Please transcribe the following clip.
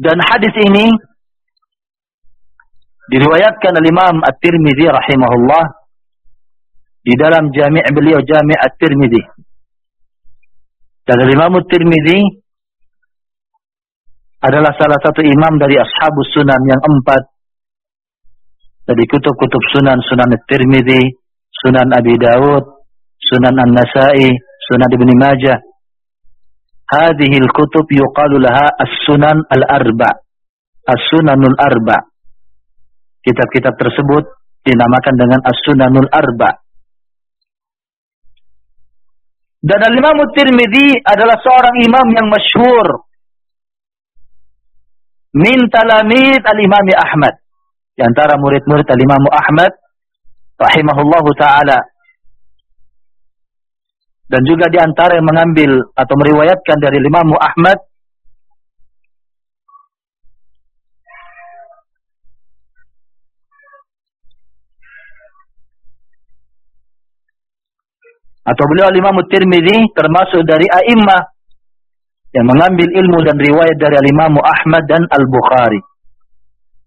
Dan hadis ini diriwayatkan oleh Imam At-Tirmidzi rahimahullah di dalam jami' beliau, Jami' At-Tirmidzi. Dan Imam At-Tirmidzi adalah salah satu imam dari ashabus sunan yang 4 dari kutub-kutub sunan, Sunan At-Tirmidzi, Sunan Abi Dawud, Sunan An-Nasa'i, Sunan Ibn Majah. Hadhihi al-kutub yuqalu laha as-sunan al-arba', as-sunanul arba'. Kitab-kitab tersebut dinamakan dengan as-sunanul arba'. Dan Al-Imam At-Tirmidzi adalah seorang imam yang masyhur min talamid Al-Imam Ahmad, di antara murid-murid Al-Imam Ahmad rahimahullahu taala, dan juga di antara yang mengambil atau meriwayatkan dari Imam Ahmad atau beliau Imam At-Tirmidzi termasuk dari a'immah yang mengambil ilmu dan riwayat dari Imam Ahmad dan Al-Bukhari.